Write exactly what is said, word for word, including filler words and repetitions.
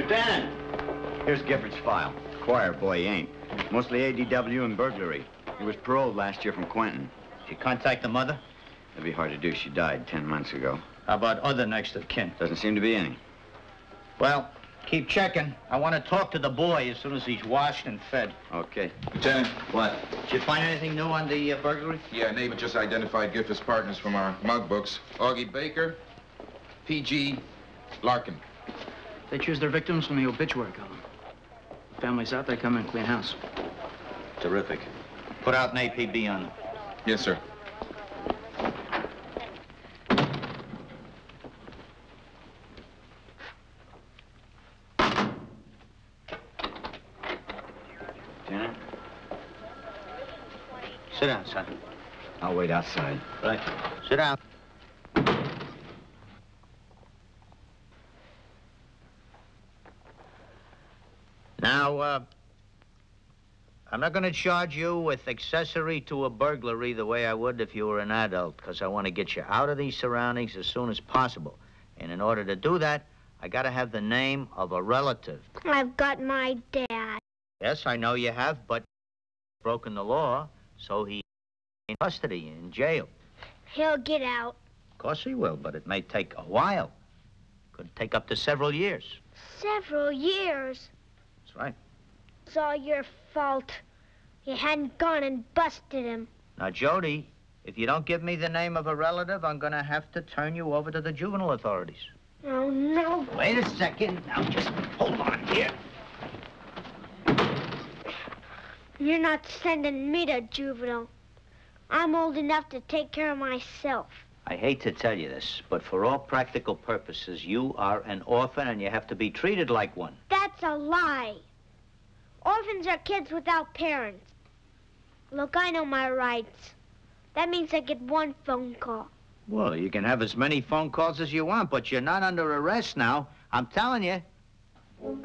Lieutenant! Here's Gifford's file. Choir boy he ain't. Mostly A D W and burglary. He was paroled last year from Quentin. Did you contact the mother? That'd be hard to do. She died ten months ago. How about other next of kin? Doesn't seem to be any. Well, keep checking. I want to talk to the boy as soon as he's washed and fed. Okay. Lieutenant. What? Did you find anything new on the uh, burglary? Yeah, neighbor just identified Gifford's partners from our mug books. Augie Baker, P G Larkin. They choose their victims from the obituary column. The family's out, they come in, clean house. Terrific. Put out an A P B on them. Yes, sir. Lieutenant? Sit down, son. I'll wait outside. Right. Sit down. Now, uh, I'm not going to charge you with accessory to a burglary the way I would if you were an adult, because I want to get you out of these surroundings as soon as possible. And in order to do that, I got to have the name of a relative. I've got my dad. Yes, I know you have, but broken the law, so he's in custody, in jail. He'll get out. Of course he will, but it may take a while. Could take up to several years. Several years. That's right. It's all your fault. You hadn't gone and busted him. Now, Jody, if you don't give me the name of a relative, I'm going to have to turn you over to the juvenile authorities. Oh, no. Wait a second. Now, just hold on here. You're not sending me to juvenile. I'm old enough to take care of myself. I hate to tell you this, but for all practical purposes, you are an orphan and you have to be treated like one. That's a lie. Orphans are kids without parents. Look, I know my rights. That means I get one phone call. Well, you can have as many phone calls as you want, but you're not under arrest now. I'm telling you.